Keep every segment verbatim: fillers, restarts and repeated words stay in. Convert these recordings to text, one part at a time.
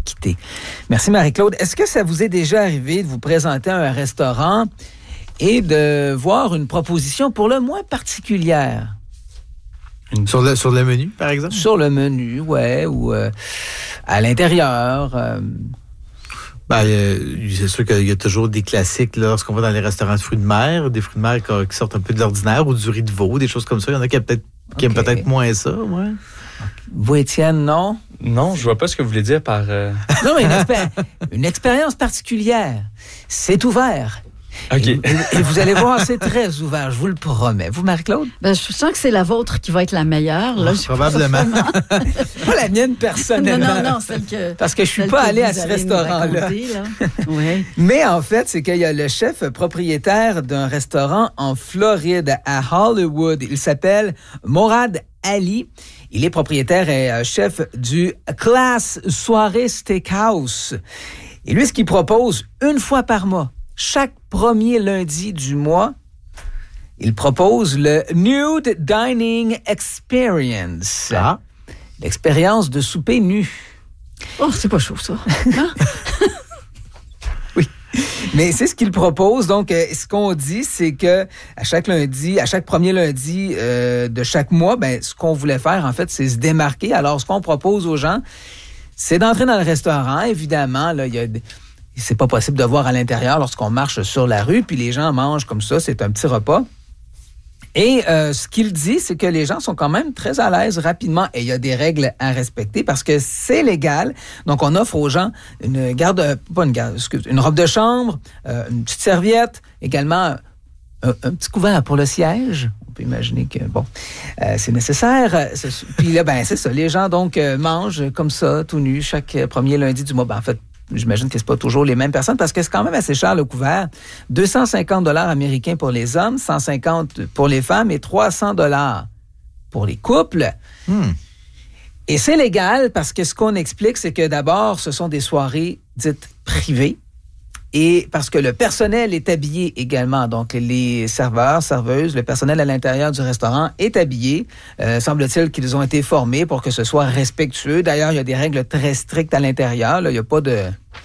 quitter. Merci Marie-Claude. Est-ce que ça vous est déjà arrivé de vous présenter à un restaurant et de voir une proposition pour le moins particulière? Une... Sur, le, sur le menu, par exemple? Sur le menu, ouais, ou euh, à l'intérieur. Euh... Ben, euh, c'est sûr qu'il y a toujours des classiques là, lorsqu'on va dans les restaurants de fruits de mer, des fruits de mer qui, qui sortent un peu de l'ordinaire, ou du riz de veau, des choses comme ça. Il y en a qui, peut-être, qui okay. aiment peut-être moins ça, ouais. Vous, Étienne, non? Non, je vois pas ce que vous voulez dire par... Euh... Non, mais une, expé- une expérience particulière. C'est ouvert. OK. Et, et vous allez voir, c'est très ouvert, je vous le promets. Vous, Marie-Claude? Ben, je sens que c'est la vôtre qui va être la meilleure. Là, oh, probablement. Pas la mienne personnellement. Non, non, non, celle que... Parce que je suis pas allé à ce restaurant-là. Oui. Mais en fait, c'est qu'il y a le chef propriétaire d'un restaurant en Floride, à Hollywood. Il s'appelle Morad Ali. Il est propriétaire et chef du Class Soirée Steakhouse. Et lui, ce qu'il propose une fois par mois, chaque premier lundi du mois, il propose le Nude Dining Experience. Ah. L'expérience de souper nu. Oh, c'est pas chaud, ça. Oui. Mais c'est ce qu'il propose. Donc, euh, ce qu'on dit, c'est que à chaque lundi, à chaque premier lundi euh, de chaque mois, ben, ce qu'on voulait faire, en fait, c'est se démarquer. Alors, ce qu'on propose aux gens, c'est d'entrer dans le restaurant. Évidemment, là, il y a... C'est pas possible de voir à l'intérieur lorsqu'on marche sur la rue, puis les gens mangent comme ça, c'est un petit repas. Et euh, ce qu'il dit, c'est que les gens sont quand même très à l'aise rapidement, et il y a des règles à respecter parce que c'est légal. Donc, on offre aux gens une garde, pas une garde, excuse, une robe de chambre, euh, une petite serviette, également un, un petit couvert pour le siège. On peut imaginer que, bon, euh, c'est nécessaire. C'est, puis là, ben, c'est ça. Les gens, donc, euh, mangent comme ça, tout nus, chaque premier lundi du mois. Ben, en fait, j'imagine que c'est pas toujours les mêmes personnes parce que c'est quand même assez cher le couvert. deux cent cinquante dollars américains pour les hommes, cent cinquante pour les femmes et trois cents dollars pour les couples. Hmm. Et c'est légal parce que ce qu'on explique, c'est que d'abord, ce sont des soirées dites privées. Et parce que le personnel est habillé également, donc les serveurs, serveuses, le personnel à l'intérieur du restaurant est habillé. Euh, semble-t-il qu'ils ont été formés pour que ce soit respectueux. D'ailleurs, il y a des règles très strictes à l'intérieur. Là. Il n'y a pas de...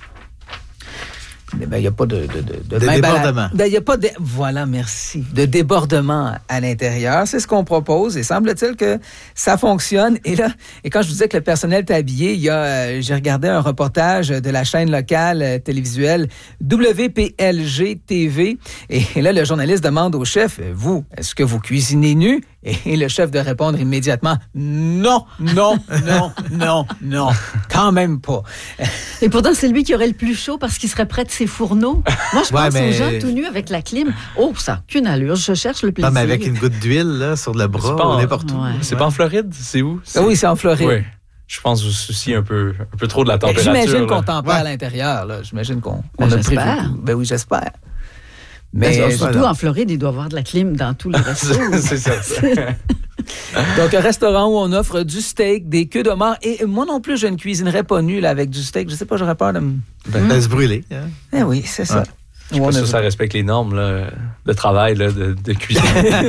Ben, il n'y a pas de... De, de, de, de débordement. Ben, il n'y a pas de... Voilà, merci. De débordement à l'intérieur. C'est ce qu'on propose et semble-t-il que ça fonctionne. Et là, et quand je vous disais que le personnel est habillé, il y a, euh, j'ai regardé un reportage de la chaîne locale euh, télévisuelle W P L G T V. Et, et là, le journaliste demande au chef, vous, est-ce que vous cuisinez nu? Et le chef de répondre immédiatement, non, non, non, non, non, quand même pas. Et pourtant, c'est lui qui aurait le plus chaud parce qu'il serait près de ses fourneaux. Moi, je ouais, pense mais... aux gens tout nus avec la clim. Oh, ça n'a qu'une allure. Je cherche le plaisir. Non, mais avec une goutte d'huile là, sur le bras, pas en... n'importe où. Ouais. C'est ouais. pas en Floride? C'est où? C'est... Ah oui, c'est en Floride. Oui. Je pense aussi un peu, un peu trop de la température. J'imagine là. qu'on tempère ouais. à l'intérieur. Là. J'imagine qu'on Ben, on a j'espère. prévu. Ben oui, j'espère. Mais Mais surtout voilà. En Floride, il doit y avoir de la clim dans tous les restos. C'est ça. Donc, un restaurant où on offre du steak, des queues de mort. Et moi non plus, je ne cuisinerais pas nu là, avec du steak. Je sais pas, j'aurais peur de me... Ben, de se brûler. Hein? Eh oui, c'est ça. Ouais. Je sais pas si ça respecte les normes là, de travail, là, de, de cuisine.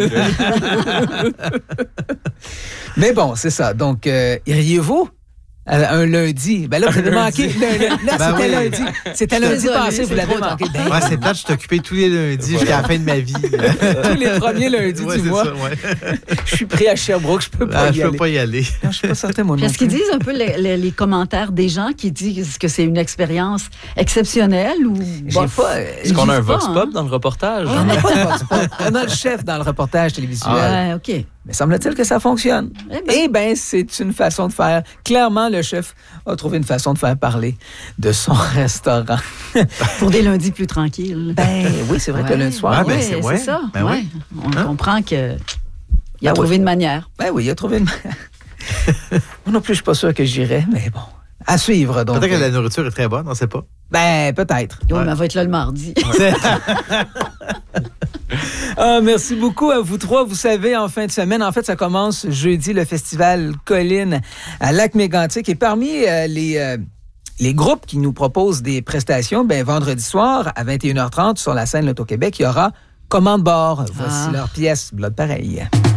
Mais bon, c'est ça. Donc, euh, iriez-vous un lundi? Ben là, vous avez manqué. Le, le, là, ben c'était oui. lundi. C'était lundi Désolé, passé, vous c'est l'avez trop manqué. tard. Ben, Ouais, c'est plate, je suis occupé tous les lundis jusqu'à la fin de ma vie. tous les premiers lundis ouais, du c'est mois. Ça, ouais. Je suis pris à Sherbrooke, je peux pas Ah, y je aller. peux pas y aller. Non, je suis pas certain, moi non Est-ce qu'ils plus. disent un peu les, les, les commentaires des gens qui disent que c'est une expérience exceptionnelle ou... J'ai Bon, pas... Est-ce qu'on a un Dis pas, vox hein. pop dans le reportage? On n'a pas de vox pop. On a le chef dans le reportage télévisuel. Ouais, OK. Mais semble-t-il que ça fonctionne. Eh ben. Eh bien, c'est une façon de faire. Clairement, le chef a trouvé une façon de faire parler de son restaurant. Pour des lundis plus tranquilles. Ben oui, c'est vrai Ouais. que le lundi soir... Ah, ben, Ouais, c'est- c'est ouais. ça. Ben ouais. oui. On Hein? comprend que il a Ben trouvé oui. une manière. Ben oui, il a trouvé une... Moi non plus, je suis pas sûr que j'irais, mais bon. À suivre, donc. Peut-être que la nourriture est très bonne, on ne sait pas. Ben, peut-être. Oui, Ouais. mais elle va être là le mardi. Ah, merci beaucoup à vous trois. Vous savez, en fin de semaine, en fait, ça commence jeudi, le festival Colline à Lac-Mégantic. Et parmi euh, les... euh, Les groupes qui nous proposent des prestations, ben vendredi soir à vingt et une heures trente sur la scène L'Auto-Québec, il y aura Commande bord. Voici Ah. leur pièce, Blood pareil.